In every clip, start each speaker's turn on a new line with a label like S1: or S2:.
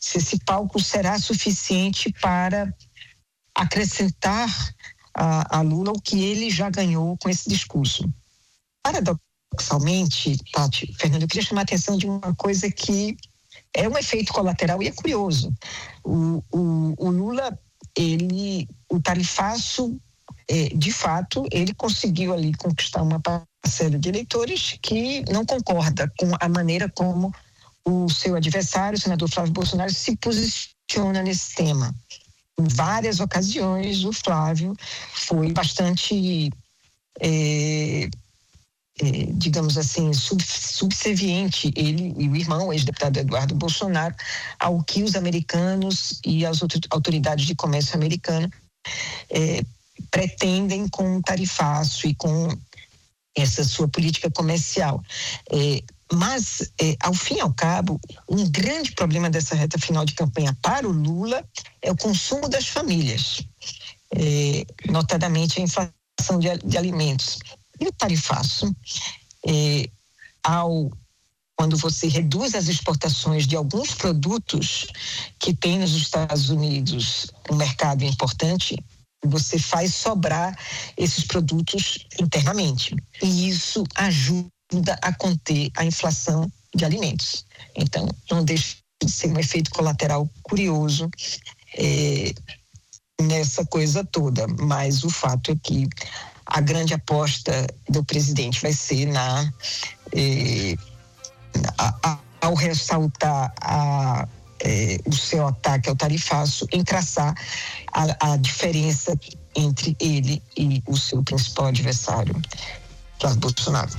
S1: se esse palco será suficiente para acrescentar a Lula o que ele já ganhou com esse discurso. Paradoxalmente, Tati, Fernando, eu queria chamar a atenção de uma coisa que é um efeito colateral e é curioso. O Lula, o tarifaço, de fato, ele conseguiu ali conquistar uma parcela de eleitores que não concorda com a maneira como o seu adversário, o senador Flávio Bolsonaro, se posiciona nesse tema. Em várias ocasiões, o Flávio foi bastante, digamos assim, subserviente, ele e o irmão, o ex-deputado Eduardo Bolsonaro, ao que os americanos e as autoridades de comércio americano pretendem com o tarifaço e com essa sua política comercial. Mas, ao fim e ao cabo, um grande problema dessa reta final de campanha para o Lula é o consumo das famílias, notadamente a inflação de alimentos. E o tarifaço, quando você reduz as exportações de alguns produtos que tem nos Estados Unidos um mercado importante, você faz sobrar esses produtos internamente. E isso ajuda a conter a inflação de alimentos. Então, não deixa de ser um efeito colateral curioso nessa coisa toda. Mas o fato é que a grande aposta do presidente vai ser ao ressaltar o seu ataque ao tarifaço, em traçar a diferença entre ele e o seu principal adversário, Flávio Bolsonaro.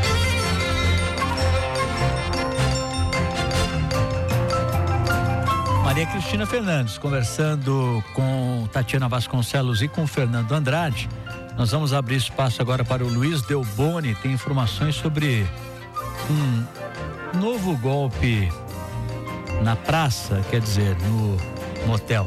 S2: Maria Cristina Fernandes, conversando com Tatiana Vasconcelos e com Fernando Andrade. Nós vamos abrir espaço agora para o Luiz Delboni, tem informações sobre um novo golpe na praça, quer dizer, no motel.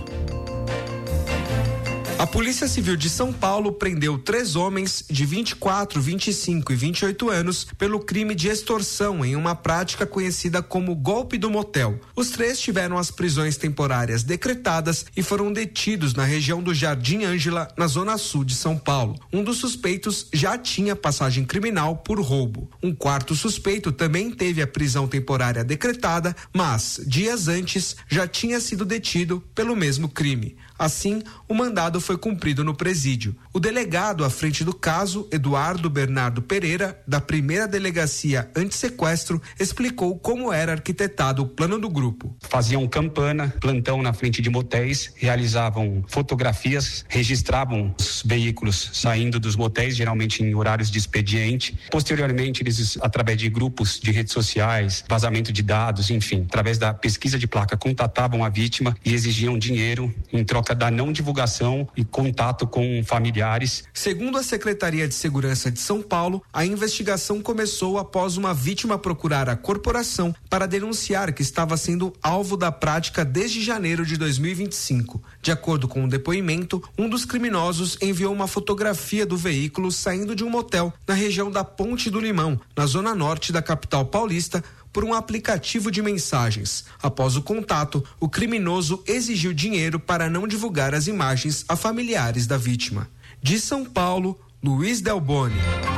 S3: A Polícia Civil de São Paulo prendeu 3 homens de 24, 25 e 28 anos pelo crime de extorsão em uma prática conhecida como golpe do motel. Os 3 tiveram as prisões temporárias decretadas e foram detidos na região do Jardim Ângela, na zona sul de São Paulo. Um dos suspeitos já tinha passagem criminal por roubo. Um quarto suspeito também teve a prisão temporária decretada, mas, dias antes, já tinha sido detido pelo mesmo crime. Assim, o mandado foi cumprido no presídio. O delegado à frente do caso, Eduardo Bernardo Pereira, da primeira delegacia antissequestro, explicou como era arquitetado o plano do grupo.
S4: Faziam campana, plantão na frente de motéis, realizavam fotografias, registravam os veículos saindo dos motéis, geralmente em horários de expediente. Posteriormente, eles, através de grupos de redes sociais, vazamento de dados, enfim, através da pesquisa de placa, contatavam a vítima e exigiam dinheiro em troca da não divulgação e contato com familiares.
S3: Segundo a Secretaria de Segurança de São Paulo, a investigação começou após uma vítima procurar a corporação para denunciar que estava sendo alvo da prática desde janeiro de 2025. De acordo com o depoimento, um dos criminosos enviou uma fotografia do veículo saindo de um motel na região da Ponte do Limão, na zona norte da capital paulista, por um aplicativo de mensagens. Após o contato, o criminoso exigiu dinheiro para não divulgar as imagens a familiares da vítima. De São Paulo, Luiz Delboni.